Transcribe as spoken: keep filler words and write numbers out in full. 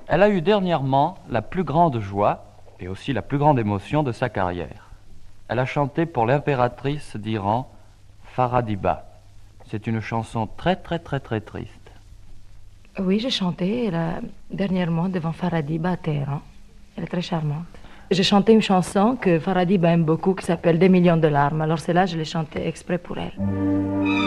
Elle a eu dernièrement la plus grande joie et aussi la plus grande émotion de sa carrière. Elle a chanté pour l'impératrice d'Iran, Faradiba. C'est une chanson très très très très triste. Oui, j'ai chanté là, dernièrement devant Faradiba à Téhéran. Elle est très charmante. J'ai chanté une chanson que Faradiba aime beaucoup qui s'appelle Des millions de larmes. Alors celle-là, je l'ai chantée exprès pour elle.